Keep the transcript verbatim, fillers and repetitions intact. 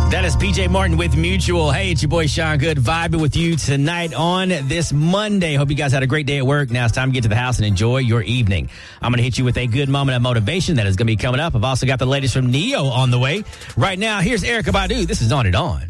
That is P J Martin with Mutual. Hey, it's your boy Sean Good vibing with you tonight on this Monday. Hope you guys had a great day at work. Now it's time to get to the house and enjoy your evening. I'm going to hit you with a good moment of motivation that is going to be coming up. I've also got the latest from Neo on the way. Right now, here's Erykah Badu. This is On It On.